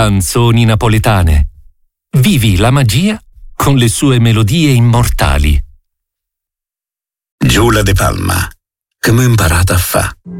Canzoni napoletane. Vivi la magia con le sue melodie immortali. Giulia De Palma, che m'ho imparato a fa'.